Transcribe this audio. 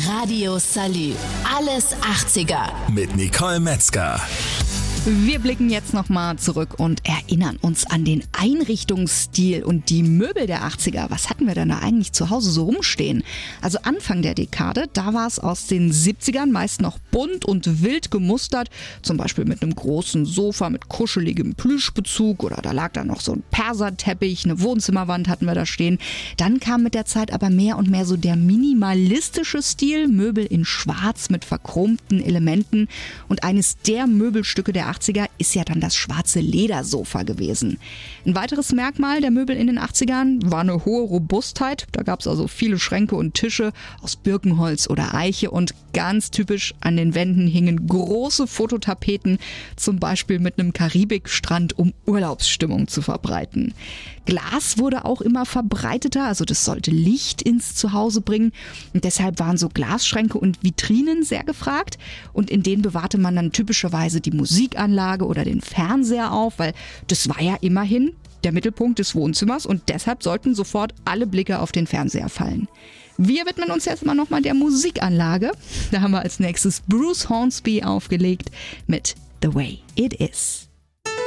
Radio Salü. Alles 80er. Mit Nicole Metzger. Wir blicken jetzt nochmal zurück und erinnern uns an den Einrichtungsstil und die Möbel der 80er. Was hatten wir denn da eigentlich zu Hause so rumstehen? Also Anfang der Dekade, da war es aus den 70ern meist noch bunt und wild gemustert. Zum Beispiel mit einem großen Sofa mit kuscheligem Plüschbezug oder da lag da noch so ein Perserteppich, eine Wohnzimmerwand hatten wir da stehen. Dann kam mit der Zeit aber mehr und mehr so der minimalistische Stil, Möbel in schwarz mit verchromten Elementen. Und eines der Möbelstücke der 80er ist ja dann das schwarze Ledersofa gewesen. Ein weiteres Merkmal der Möbel in den 80ern war eine hohe Robustheit. Da gab es also viele Schränke und Tische aus Birkenholz oder Eiche und ganz typisch an den Wänden hingen große Fototapeten, zum Beispiel mit einem Karibikstrand, um Urlaubsstimmung zu verbreiten. Glas wurde auch immer verbreiteter, also das sollte Licht ins Zuhause bringen und deshalb waren so Glasschränke und Vitrinen sehr gefragt und in denen bewahrte man dann typischerweise die Musikanlage oder den Fernseher auf, weil das war ja immerhin der Mittelpunkt des Wohnzimmers und deshalb sollten sofort alle Blicke auf den Fernseher fallen. Wir widmen uns jetzt mal nochmal der Musikanlage. Da haben wir als nächstes Bruce Hornsby aufgelegt mit The Way It Is.